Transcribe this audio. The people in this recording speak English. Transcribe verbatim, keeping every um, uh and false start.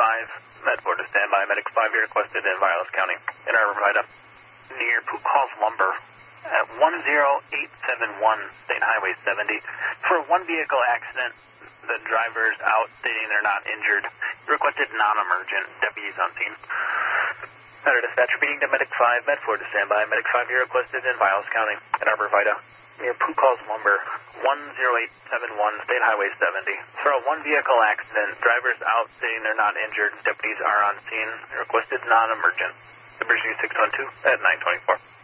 five, Med four to standby, Medic five, you're requested in Vilas County, in our Arborvita, near Poot Calls Lumber, at one zero eight seven one State Highway seventy. For a one vehicle accident, the driver's out stating they're not injured. Requested non-emergent, deputies on scene. Matter dispatch, repeating to Medic five, Med four to standby, Medic five, you're requested in Vilas County, in Arborvita, near Poot Calls Lumber, one zero eight seven one State Highway seventy. For a one vehicle accident, driver's out stating they're not injured, deputies are on scene. Requested non-emergent. Emergency six one two at nine twenty-four.